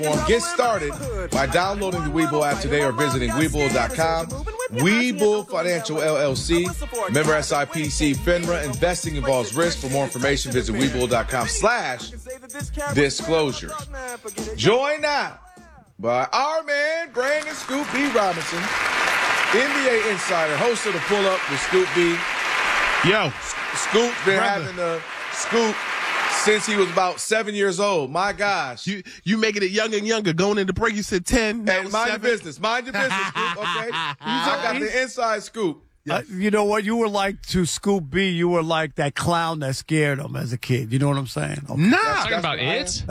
Get started by downloading the Webull app today or visiting Webull.com. Webull Financial LLC, member SIPC, FINRA. Investing involves risk. For more information, visit Webull.com/disclosure. Joined now by our man, Brandon Scoop B. Robinson, NBA insider, host of the Pull Up with Scoop B. Yo, Scoop's been having the scoop since he was about 7 years old. My gosh. You making it younger and younger. Going into break, you said 10. Hey, mind your business. Mind your business, Scoop, okay? I got the inside scoop. Yes. You know what? You were like to Scoop B. You were like that clown that scared him as a kid. You know what I'm saying? Okay. Nah. Talking about it?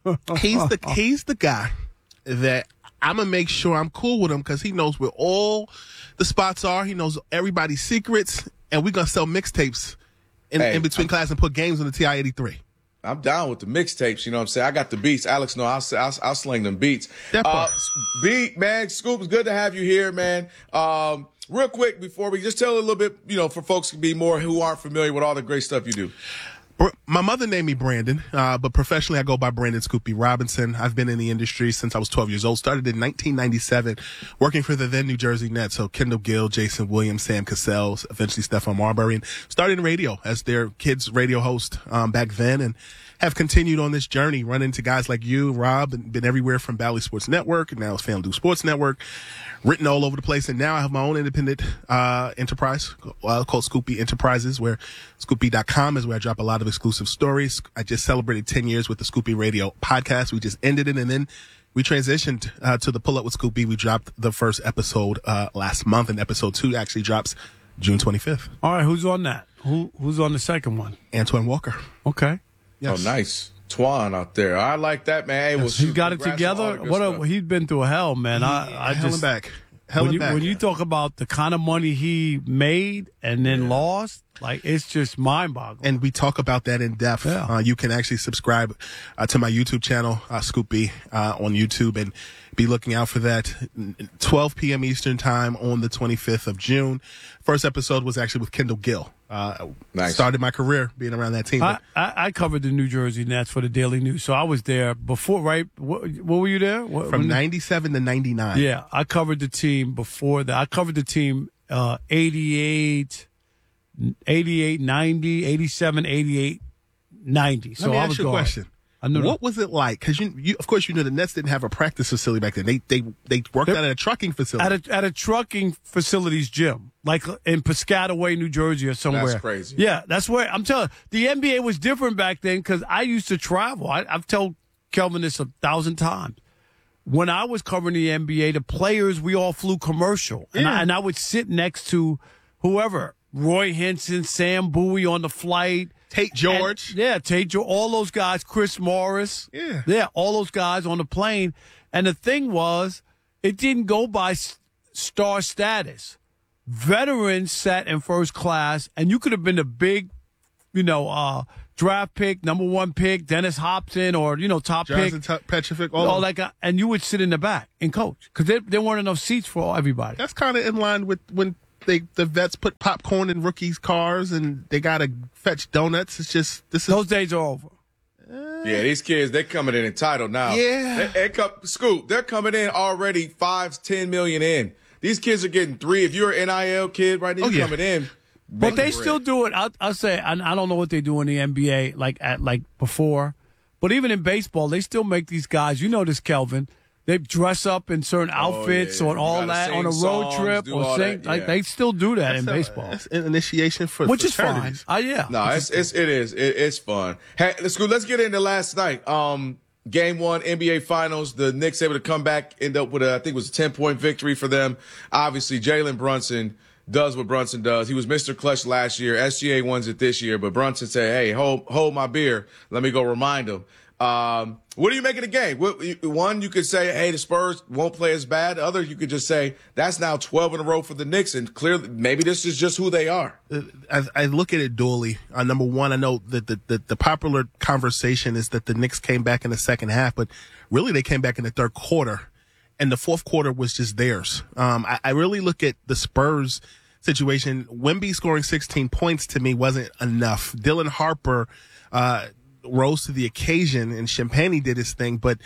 He's the guy that I'm going to make sure I'm cool with him because he knows where all the spots are. He knows everybody's secrets. And we're going to sell mixtapes in between class and put games on the TI-83. I'm down with the mixtapes, you know what I'm saying? I got the beats. Alex, no, I'll sling them beats. Beat, man, Scoop, it's good to have you here, man. Real quick, before we just tell a little bit, for folks who aren't familiar with all the great stuff you do. My mother named me Brandon, but professionally I go by Brandon Scoop B. Robinson. I've been in the industry since I was 12 years old. Started in 1997 working for the then New Jersey Nets. So Kendall Gill, Jason Williams, Sam Cassell, eventually Stephon Marbury, and started in radio as their kids' radio host back then, and have continued on this journey, run into guys like you, Rob, and been everywhere from Bally Sports Network, and now it's FanDuel Sports Network, written all over the place. And now I have my own independent enterprise called Scoop B Enterprises, where ScoopB.com is where I drop a lot of exclusive stories. I just celebrated 10 years with the Scoop B Radio podcast. We just ended it, and then we transitioned to the Pull Up with Scoop B. We dropped the first episode last month, and episode 2 actually drops June 25th. All right, who's on that? Who's on the second one? Antoine Walker. Okay. Yes. Oh, nice. Twan out there. I like that, man. Hey, he got it together. He's been through hell, man. Hell back. When you talk about the kind of money he made and then lost, it's just mind-boggling. And we talk about that in depth. Yeah. You can actually subscribe to my YouTube channel, Scoop B, on YouTube, and be looking out for that. 12 p.m. Eastern time on the 25th of June. First episode was actually with Kendall Gill. Nice. Started my career being around that team. I covered the New Jersey Nets for the Daily News, so I was there before, right? What were you there? From 97 to 99. Yeah, I covered the team before that. I covered the team 88, 90, 87, 88, 90. So Let me I ask was you a gone. question. What was it like? Because you, of course, the Nets didn't have a practice facility back then. They worked out at a trucking facility. At a trucking facility's gym, like in Piscataway, New Jersey, or somewhere. That's crazy. Yeah, that's where I'm telling you, the NBA was different back then because I used to travel. I've told Kelvin this 1,000 times. When I was covering the NBA, the players, we all flew commercial, and I would sit next to whoever, Roy Henson, Sam Bowie on the flight. Tate George. Tate George, all those guys, Chris Morris. Yeah, all those guys on the plane. And the thing was, it didn't go by star status. Veterans sat in first class, and you could have been a big, draft pick, number 1 pick, Dennis Hopson, or, top Jonathan pick. Petrovic. All that guy. And you would sit in the back and coach because there weren't enough seats for everybody. That's kind of in line with when the vets put popcorn in rookies' cars and they got to fetch donuts. It's just, those days are over. Yeah, these kids, they're coming in entitled now. Yeah. Scoop, they're coming in already 5-10 million in. These kids are getting 3. If you're an NIL kid right now, you're coming in. But they still do it. I'll say, I don't know what they do in the NBA like before, but even in baseball, they still make these guys, this, Kelvin, they dress up in certain outfits or all that on a road trip or sing. They still do that in baseball. That's an initiation for which is charities. fine. Yeah. No, it is. It's fun. Hey, let's get into last night. Game 1, NBA Finals. The Knicks able to come back, end up with I think it was a 10-point victory for them. Obviously, Jalen Brunson does what Brunson does. He was Mr. Clutch last year. SGA wins it this year, but Brunson said, "Hey, hold my beer. Let me go remind him." What do you make of the game? One, you could say, hey, the Spurs won't play as bad. The other, you could just say, that's now 12 in a row for the Knicks, and clearly maybe this is just who they are. As I look at it dually, number one, I know that the popular conversation is that the Knicks came back in the second half, but really they came back in the third quarter, and the fourth quarter was just theirs. I really look at the Spurs situation. Wemby scoring 16 points to me wasn't enough. Dylan Harper rose to the occasion, and Champagnie did his thing, but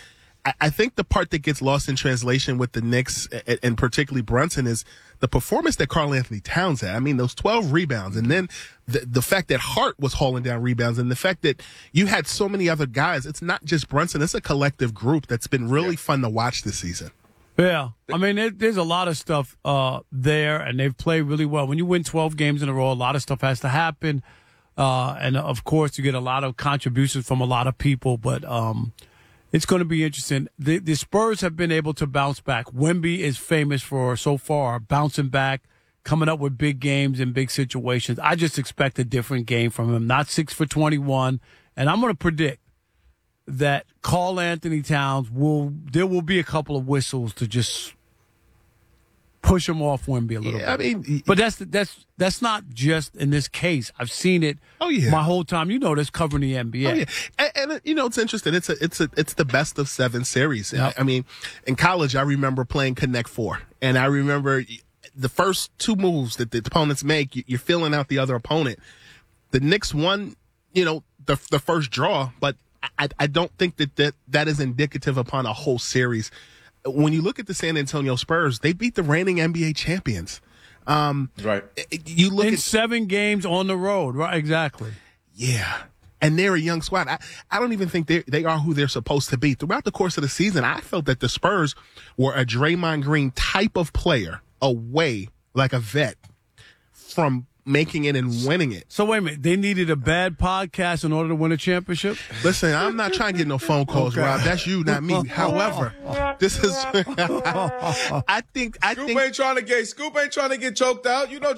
I think the part that gets lost in translation with the Knicks, and particularly Brunson, is the performance that Karl Anthony Towns had. I mean, those 12 rebounds, and then the fact that Hart was hauling down rebounds, and the fact that you had so many other guys. It's not just Brunson. It's a collective group that's been really fun to watch this season. Yeah. I mean, there's a lot of stuff there, and they've played really well. When you win 12 games in a row, a lot of stuff has to happen. And, of course, you get a lot of contributions from a lot of people, but it's going to be interesting. The Spurs have been able to bounce back. Wemby is famous for, so far, bouncing back, coming up with big games in big situations. I just expect a different game from him, not 6 for 21. And I'm going to predict that Karl Anthony Towns there will be a couple of whistles to just push him off Wemby a little bit. I mean, but that's not just in this case. I've seen it my whole time. You know this, covering the NBA. Oh, yeah. And you know, it's interesting. It's the best of 7 series. Yep. I mean, in college, I remember playing Connect 4, and I remember the first 2 moves that the opponents make, you're filling out the other opponent. The Knicks won, the first draw, but I don't think that is indicative upon a whole series. When you look at the San Antonio Spurs, they beat the reigning NBA champions. Right. You look in at 7 games on the road, right? Exactly. Yeah. And they're a young squad. I don't even think they are who they're supposed to be. Throughout the course of the season, I felt that the Spurs were a Draymond Green type of player away, like a vet, from making it and winning it. So wait a minute, they needed a bad podcast in order to win a championship? Listen, I'm not trying to get no phone calls, okay. Rob. That's you, not me. However, this is I think Scoop ain't trying to get choked out. You know,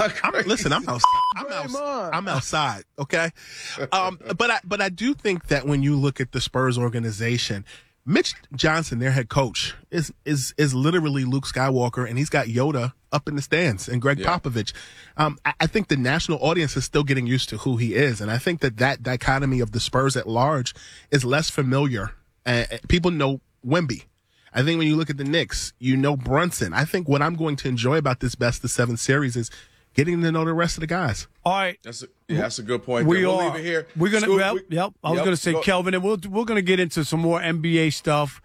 I'm outside, okay? But I do think that when you look at the Spurs organization, Mitch Johnson, their head coach, is literally Luke Skywalker, and he's got Yoda up in the stands, and Greg Popovich. I think the national audience is still getting used to who he is, and I think that dichotomy of the Spurs at large is less familiar. People know Wemby. I think when you look at the Knicks, you know Brunson. I think what I'm going to enjoy about this best of 7 series is getting to know the rest of the guys. All right, that's a good point. We'll leave it here. We're gonna. I was gonna say, Kelvin, and we're gonna get into some more NBA stuff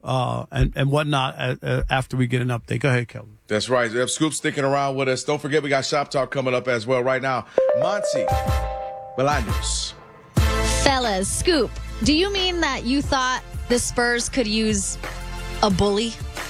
and whatnot after we get an update. Go ahead, Kelvin. That's right. We have Scoop sticking around with us. Don't forget, we got Shop Talk coming up as well right now. Monty Bolaños. Fellas, Scoop, do you mean that you thought the Spurs could use a bully?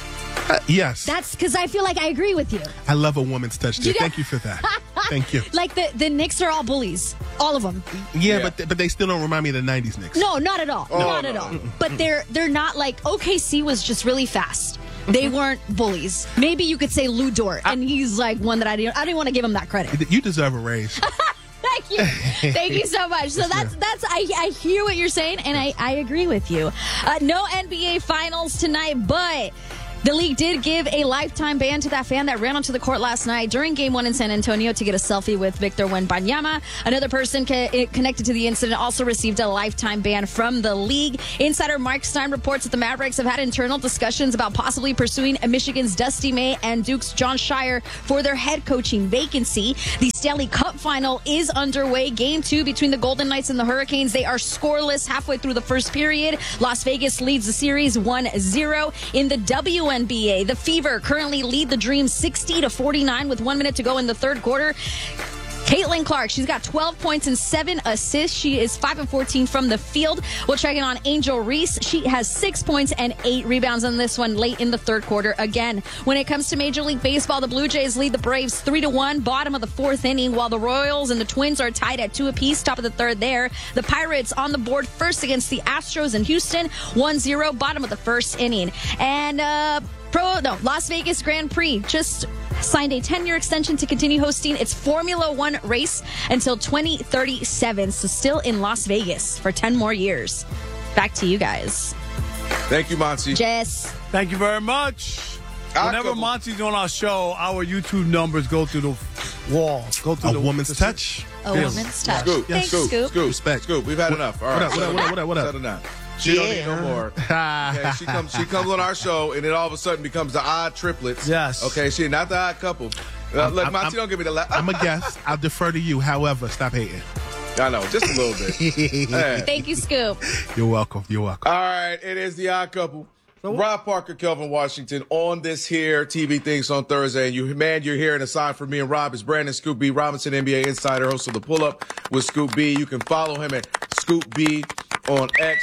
Yes. That's because I feel like I agree with you. I love a woman's touch. Thank you for that. Thank you. Like the Knicks are all bullies. All of them. Yeah. But they still don't remind me of the 90s Knicks. No, not at all. Not at all. But they're not like OKC was just really fast. They weren't bullies. Maybe you could say Lou Dort, and he's like one that I didn't want to give him that credit. You deserve a raise. Thank you. Thank you so much. So I hear what you're saying, and I agree with you. No NBA Finals tonight, but the league did give a lifetime ban to that fan that ran onto the court last night during Game 1 in San Antonio to get a selfie with Victor Wembanyama. Another person connected to the incident also received a lifetime ban from the league. Insider Mark Stein reports that the Mavericks have had internal discussions about possibly pursuing Michigan's Dusty May and Duke's John Shire for their head coaching vacancy. The Stanley Cup final is underway. Game 2 between the Golden Knights and the Hurricanes. They are scoreless halfway through the first period. Las Vegas leads the series 1-0. In the WNBA, the Fever currently lead the Dream 60-49 with 1 minute to go in the third quarter. Caitlin Clark, she's got 12 points and 7 assists. She is 5-14 from the field. We'll check in on Angel Reese. She has 6 points and 8 rebounds on this one late in the third quarter again. When it comes to Major League Baseball, the Blue Jays lead the Braves 3-1, bottom of the 4th inning, while the Royals and the Twins are tied at 2 apiece, top of the 3rd there. The Pirates on the board first against the Astros in Houston, 1-0, bottom of the 1st inning. And Las Vegas Grand Prix just signed a 10-year extension to continue hosting its Formula One race until 2037. So still in Las Vegas for 10 more years. Back to you guys. Thank you, Monty. Jess. Thank you very much. Whenever Monty's on our show, our YouTube numbers go through the wall. Go through a woman's touch. A woman's touch. Scoop. Thanks, Scoop. Respect. Scoop. We've had enough. All right. What up? Settle down. She don't need no more. Okay, she comes on our show, and it all of a sudden becomes the odd triplets. Yes. Okay, she not the odd couple. Look, Monty, don't give me the laugh. I'm a guest. I'll defer to you. However, stop hating. I know, just a little bit. Thank you, Scoop. You're welcome. All right, it is the odd couple. Rob Parker, Kelvin Washington on this here TV Things on Thursday. And you're here. And aside from me and Rob, is Brandon Scoop B Robinson, NBA insider, host of The Pull Up with Scoop B. You can follow him at Scoop B on X.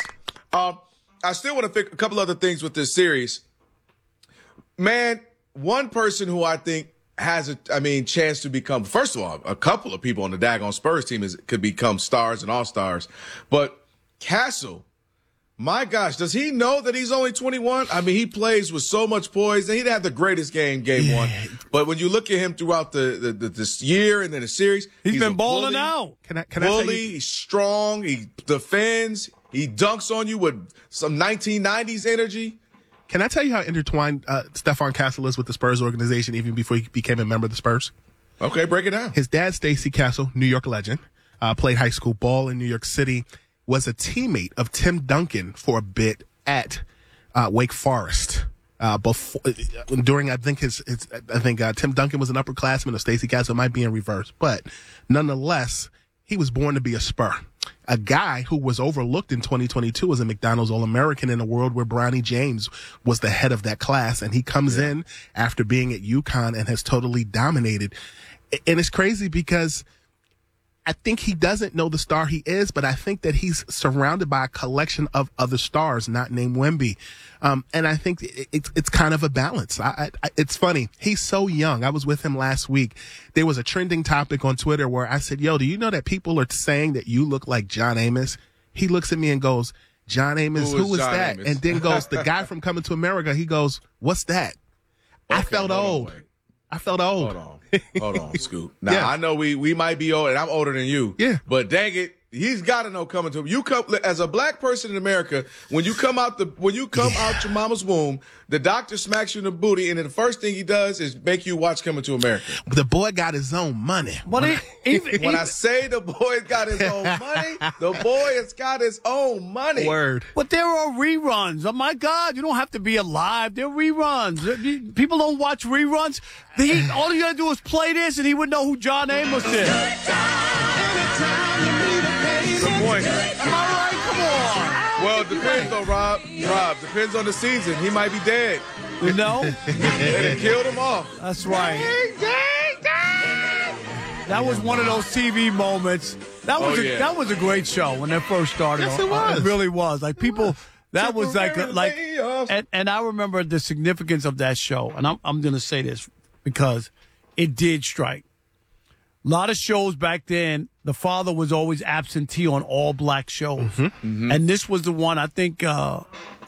I still want to pick a couple other things with this series. Man, one person who I think has a chance to become, first of all, a couple of people on the daggone Spurs team could become stars and all-stars. But Castle, my gosh, does he know that he's only 21? I mean, he plays with so much poise. And he didn't have the greatest game one. But when you look at him throughout this year and then the series, he's been balling out. Can I bully, he's strong, he defends, he dunks on you with some 1990s energy. Can I tell you how intertwined Stephon Castle is with the Spurs organization even before he became a member of the Spurs? Okay, break it down. His dad, Stacey Castle, New York legend, played high school ball in New York City, was a teammate of Tim Duncan for a bit at Wake Forest. During I think Tim Duncan was an upperclassman of Stacey Castle. It might be in reverse, but nonetheless, he was born to be a Spur. A guy who was overlooked in 2022 as a McDonald's All-American in a world where Bronny James was the head of that class, and he comes in after being at UConn and has totally dominated. And it's crazy because I think he doesn't know the star he is, but I think that he's surrounded by a collection of other stars not named Wemby. And I think it's kind of a balance. It's funny. He's so young. I was with him last week. There was a trending topic on Twitter where I said, do you know that people are saying that you look like John Amos? He looks at me and goes, John Amos, who is that? Amos? And then goes, the guy from Coming to America. He goes, what's that? Okay, I felt old. Hold on, Scoop. Now, I know we might be old, and I'm older than you. Yeah. But dang it, he's got to know Coming to him. You come as a black person in America, when you come out out your mama's womb, the doctor smacks you in the booty, and then the first thing he does is make you watch Coming to America. The boy got his own money. When I say the boy's got his own money, the boy has got his own money. Word. But there are reruns. Oh my God, you don't have to be alive. There are reruns. People don't watch reruns. All you gotta do is play this, and he would know who John Amos is. Good point. Am I right? Come on. Well, it depends though, Rob. Depends on the season. He might be dead. You know? They killed him off. That's right. That was one of those TV moments. That was a great show when that first started. Yes, it was. It really was. Like people, that was and I remember the significance of that show. And I'm going to say this because it did strike. A lot of shows back then, the father was always absentee on all black shows. Mm-hmm. Mm-hmm. And this was the one, I think, that's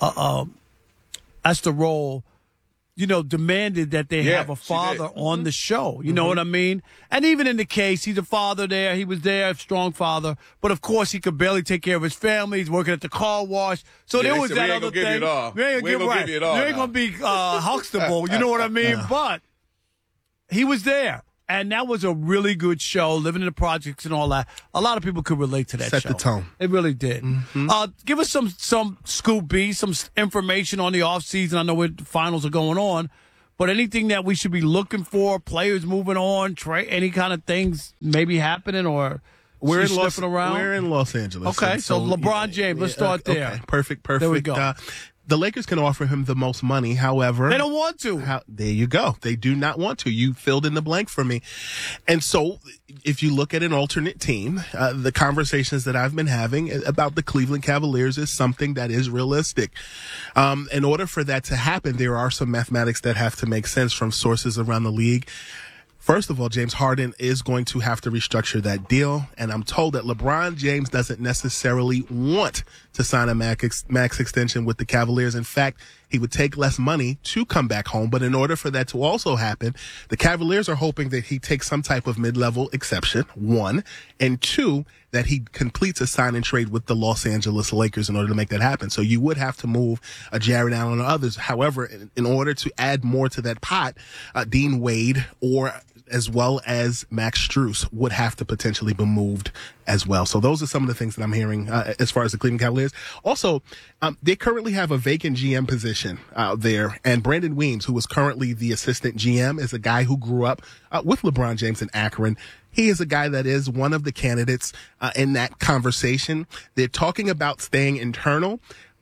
the role, demanded that they have a father on the show. You know what I mean? And even in the case, he's a father there. He was there, a strong father. But, of course, he could barely take care of his family. He's working at the car wash. So there was that other thing. We ain't going to give you it all. You ain't going to be Huxtable. You know what I mean? But he was there. And that was a really good show, living in the projects and all that. A lot of people could relate to that show. Set the tone. It really did. Mm-hmm. Give us some Scoop B, some information on the offseason. I know the finals are going on, but anything that we should be looking for, players moving on, any kind of things maybe happening or we're in Los Angeles. Okay, so LeBron James, let's start there. Okay, perfect. There we go. The Lakers can offer him the most money. However, they don't want to. There you go. They do not want to. You filled in the blank for me. And so if you look at an alternate team, the conversations that I've been having about the Cleveland Cavaliers is something that is realistic. In order for that to happen, there are some mathematics that have to make sense from sources around the league. First of all, James Harden is going to have to restructure that deal. And I'm told that LeBron James doesn't necessarily want to sign a max extension with the Cavaliers. In fact, he would take less money to come back home. But in order for that to also happen, the Cavaliers are hoping that he takes some type of mid-level exception, one, and two, that he completes a sign and trade with the Los Angeles Lakers in order to make that happen. So you would have to move Jared Allen or others. However, in order to add more to that pot, Dean Wade or as well as Max Strus would have to potentially be moved as well. So those are some of the things that I'm hearing as far as the Cleveland Cavaliers. Also, they currently have a vacant GM position out there, and Brandon Weems, who is currently the assistant GM, is a guy who grew up with LeBron James in Akron. He is a guy that is one of the candidates in that conversation. They're talking about staying internal,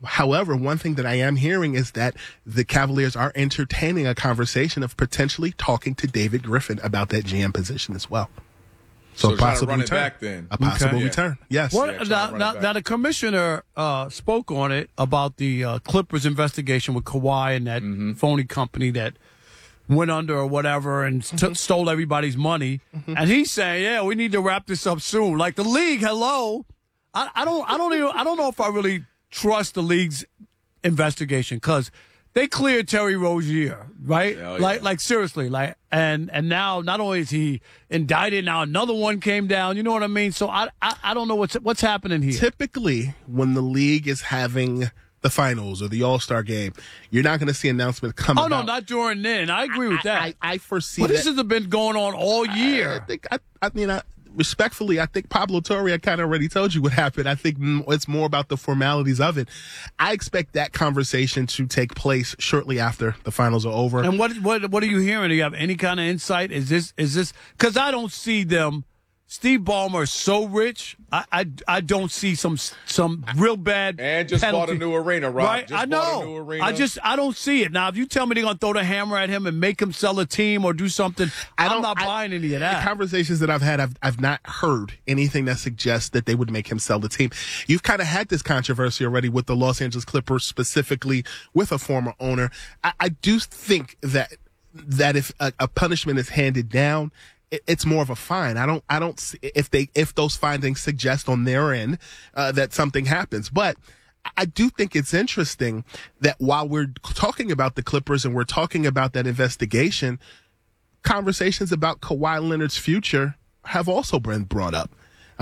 However, one thing that I am hearing is that the Cavaliers are entertaining a conversation of potentially talking to David Griffin about that GM position as well. So a try to possible run it return. back then. A possible Okay. return. Yes. What, Yeah, try to run it now, back. now, the commissioner spoke on it about the Clippers investigation with Kawhi and that phony company that went under or whatever and stole everybody's money. And he's saying, yeah, we need to wrap this up soon. Like the league, hello. I don't know if I really trust the league's investigation because they cleared Terry Rozier, right? Hell yeah. Like seriously, like and now not only is he indicted, now another one came down. You know what I mean? So I don't know what's happening here. Typically, when the league is having the finals or the All-Star game, you're not going to see announcements come Oh out. no, not during then. I agree with that. I foresee But that. this has been going on all year. Respectfully, I think Pablo Torre, I kind of already told you what happened. I think it's more about the formalities of it. I expect that conversation to take place shortly after the finals are over. And what are you hearing? Do you have any kind of insight? Is this because I don't see them. Steve Ballmer is so rich. I don't see some real bad And just penalty. bought a new arena, Rob. Right? Just I bought a know. new arena. I don't see it. Now, if you tell me they're gonna throw the hammer at him and make him sell a team or do something, I'm not buying any of The that. conversations that I've had, I've not heard anything that suggests that they would make him sell the team. You've kind of had this controversy already with the Los Angeles Clippers, specifically with a former owner. I do think that if a punishment is handed down, it's more of a fine. I don't see if those findings suggest on their end that something happens. But I do think it's interesting that while we're talking about the Clippers and we're talking about that investigation, conversations about Kawhi Leonard's future have also been brought up.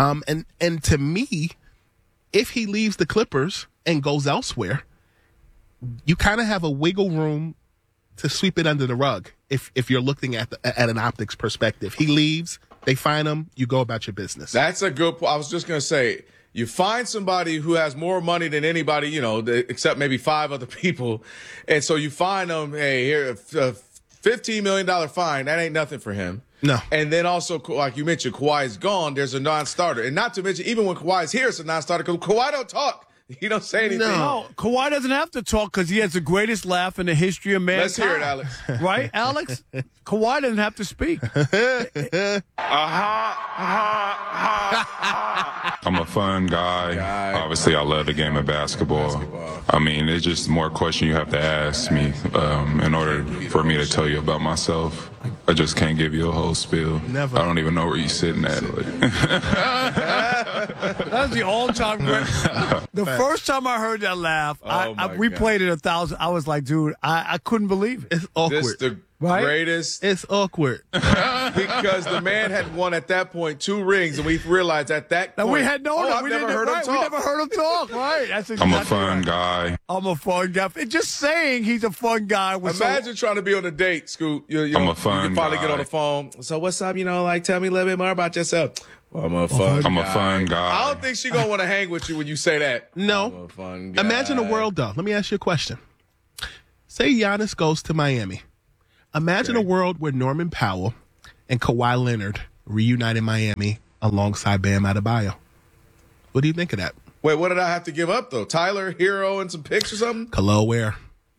And to me, if he leaves the Clippers and goes elsewhere, you kind of have a wiggle room to sweep it under the rug. If you're looking at an optics perspective, he leaves, they fine him, you go about your business. That's a good point. I was just going to say, you find somebody who has more money than anybody, except maybe 5 other people. And so you find them, hey, here, a $15 million fine. That ain't nothing for him. No. And then also, like you mentioned, Kawhi's gone. There's a non-starter. And not to mention, even when Kawhi's here, it's a non-starter because Kawhi don't talk. He don't say anything. No, Kawhi doesn't have to talk because he has the greatest laugh in the history of mankind. Let's hear it, Alex. Right, Alex? Kawhi doesn't have to speak. I'm a fun guy. Obviously, I love the game of basketball. I mean, it's just more question you have to ask me in order for me to tell you about myself. I just can't give you a whole spiel. Never. I don't even know where you're sitting at. That's the all-time great. The first time I heard that laugh, I my replayed it 1,000. I was like, dude, I couldn't believe it. It's awkward. This the Right? greatest. It's awkward. Because the man had won at that point 2 rings, and we realized at that Now, point. we had I've we never didn't- heard him right, talk. We never heard him talk. Right? That's I'm exactly a fun right. guy. I'm a fun guy. Just saying he's a fun guy was Imagine trying to be on a date, Scoot. I'm a fun You can finally guy. get on the phone. So what's up? Tell me a little bit more about yourself. Well, I'm a fun I'm guy. a fun guy. I don't think she gonna want to hang with you when you say that. No. I'm a fun guy. Imagine a world, though. Let me ask you a question. Say Giannis goes to Miami. Imagine a world where Norman Powell and Kawhi Leonard reunite in Miami alongside Bam Adebayo. What do you think of that? Wait, what did I have to give up though? Tyler, Hero, and some picks or something? Khalil Ware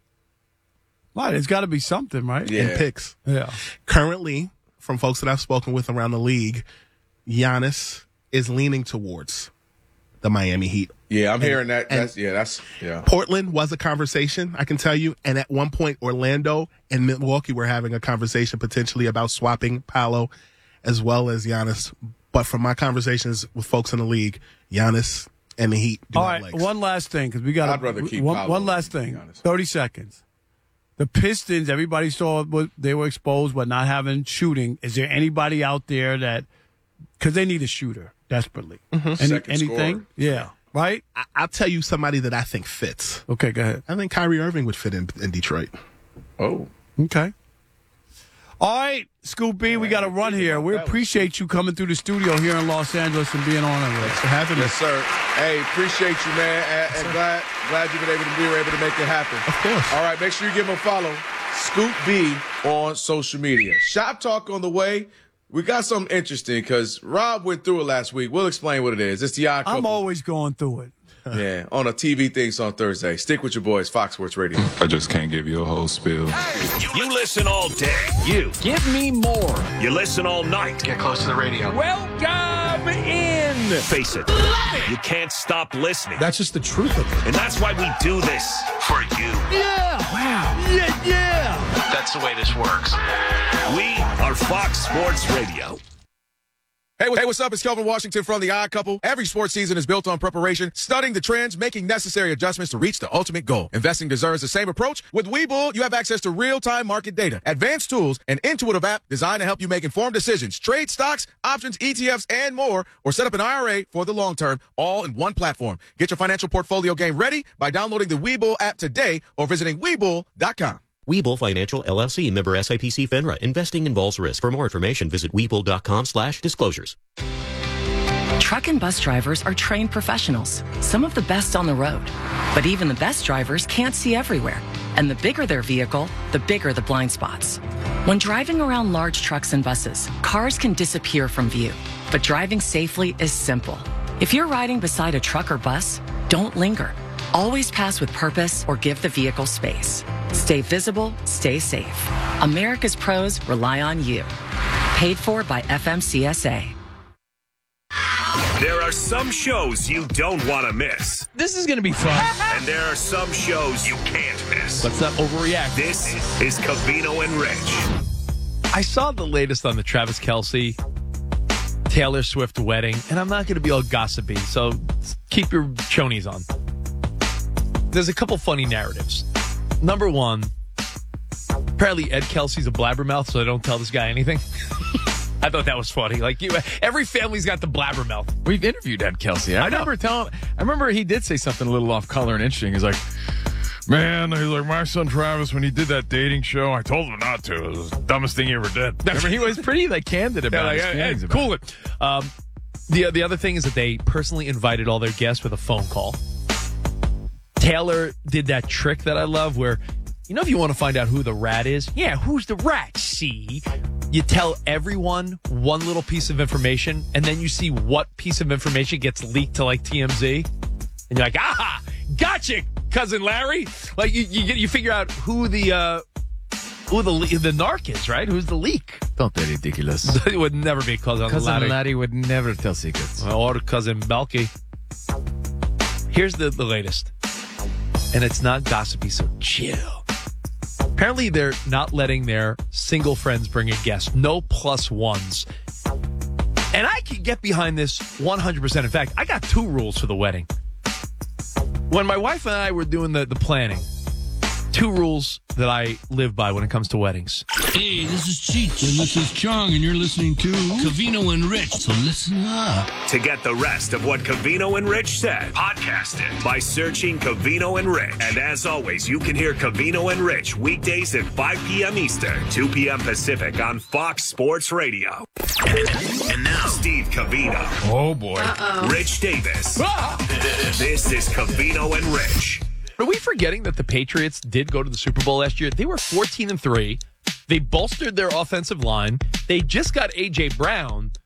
Right, it's got to be something, right? Yeah. and picks. Yeah. Currently, from folks that I've spoken with around the league, Giannis is leaning towards the Miami Heat. Yeah, I'm hearing that. and- That's Portland was a conversation, I can tell you. And at one point, Orlando and Milwaukee were having a conversation potentially about swapping Paolo as well as Giannis. But from my conversations with folks in the league, Giannis and the Heat do All have right, legs. one last thing because we got. I'd rather keep one Paolo, last to be thing. honest. 30 seconds. The Pistons. Everybody saw they were exposed, but not having shooting. Is there anybody out there that because they need a shooter desperately? Second Anything? scorer. Yeah. Right. I'll tell you somebody that I think fits. Okay. Go ahead. I think Kyrie Irving would fit in Detroit. Oh. Okay. All right, Scoop B, we got to run here. We appreciate you coming through the studio here in Los Angeles and being on it with us. For having Yes, us. sir. Hey, appreciate you, man. And glad we were able to make it happen. Of course. All right, make sure you give him a follow. Scoop B on social media. Shop Talk on the way. We got something interesting because Rob went through it last week. We'll explain what it is. It's the odd I'm couple. always going through it. Yeah, on a TV thing on Thursday. Stick with your boys, Fox Sports Radio. I just can't give you a whole spiel. You listen all day. You Give me more. You listen all night. Get close to the radio. Welcome in. Face it. You can't stop listening. That's just the truth of it. And that's why we do this for you. Yeah. Wow. Yeah. That's the way this works. We are Fox Sports Radio. Hey, what's up? It's Kelvin Washington from The Odd Couple. Every sports season is built on preparation, studying the trends, making necessary adjustments to reach the ultimate goal. Investing deserves the same approach. With Webull, you have access to real-time market data, advanced tools, an intuitive app designed to help you make informed decisions, trade stocks, options, ETFs, and more, or set up an IRA for the long term, all in one platform. Get your financial portfolio game ready by downloading the Webull app today or visiting Webull.com. Webull Financial LLC, member SIPC FINRA. Investing involves risk. For more information, visit Webull.com/disclosures. Truck and bus drivers are trained professionals, some of the best on the road. But even the best drivers can't see everywhere. And the bigger their vehicle, the bigger the blind spots. When driving around large trucks and buses, cars can disappear from view. But driving safely is simple. If you're riding beside a truck or bus, don't linger. Always pass with purpose or give the vehicle space. Stay visible, stay safe. America's pros rely on you. Paid for by FMCSA. There are some shows you don't want to miss. This is going to be fun. And there are some shows you can't miss. Let's not overreact. This is Covino and Rich. I saw the latest on the Travis Kelce, Taylor Swift wedding, and I'm not going to be all gossipy, so keep your chonies on. There's a couple funny narratives. Number one, apparently Ed Kelsey's a blabbermouth, so I don't tell this guy anything. I thought that was funny. Like, every family's got the blabbermouth. We've interviewed Ed Kelsey. I remember he did say something a little off color and interesting. He's like, man, he's like, my son Travis, when he did that dating show, I told him not to. It was the dumbest thing he ever did. I mean, he was pretty candid about his feelings. Cool it. The other thing is that they personally invited all their guests with a phone call. Taylor did that trick that I love where, if you want to find out who the rat is, who's the rat? See, you tell everyone one little piece of information, and then you see what piece of information gets leaked to like TMZ, and you're like, aha, gotcha, cousin Larry. Like you figure out who the narc is, right? Who's the leak? Don't be ridiculous. It would never be cousin Larry. Cousin Larry would never tell secrets. Or cousin Balky. Here's the latest. And it's not gossipy, so chill. Apparently, they're not letting their single friends bring a guest. No plus ones. And I can get behind this 100%. In fact, I got 2 rules for the wedding. When my wife and I were doing the planning, 2 rules that I live by when it comes to weddings. Hey, this is Cheech, and this is Chong, and you're listening to Covino and Rich, so listen up. To get the rest of what Covino and Rich said, podcast it by searching Covino and Rich. And as always, you can hear Covino and Rich weekdays at 5 p.m. Eastern, 2 p.m. Pacific on Fox Sports Radio. And now, Steve Covino. Oh, boy. Rich Davis. This is Covino and Rich. Are we forgetting that the Patriots did go to the Super Bowl last year? They were 14-3. They bolstered their offensive line. They just got A.J. Brown.